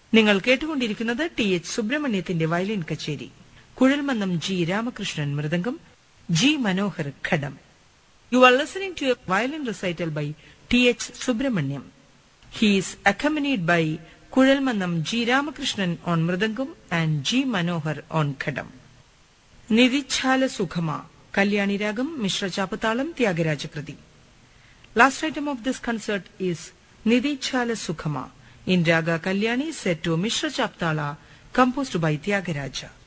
നിങ്ങൾ കേട്ടുകൊണ്ടിരിക്കുന്നത് T H സുബ്രഹ്മണ്യത്തിന്റെ violin കച്ചേരി. Kuzhalmannam G Ramakrishnan mridangam, G Manohar ghatam. You are listening to a violin recital by T.H. Subramaniam. He is accompanied by Kuzhalmannam G. Ramakrishnan on Mridangam and G. Manohar on Khadam. Nidichala Sukhama, Kalyani Ragam, Mishra Chapatalam, Tyagaraja Kriti. Last item of this concert is Nidichala Sukhama in Raga Kalyani set to Mishra Chaptala, composed by Tyagaraja.